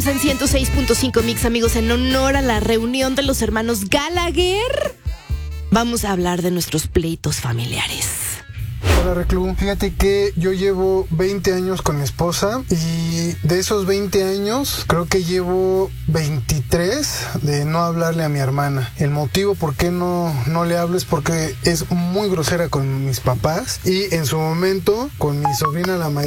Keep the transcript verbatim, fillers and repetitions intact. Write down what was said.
En ciento seis punto cinco Mix, amigos, en honor a la reunión de los hermanos Gallagher, vamos a hablar de nuestros pleitos familiares. Hola, Reclu. Fíjate que yo llevo veinte años con mi esposa y de esos veinte años creo que llevo veintitrés de no hablarle a mi hermana. El motivo por qué no, no le hablo es porque es muy grosera con mis papás y en su momento con mi sobrina la mayor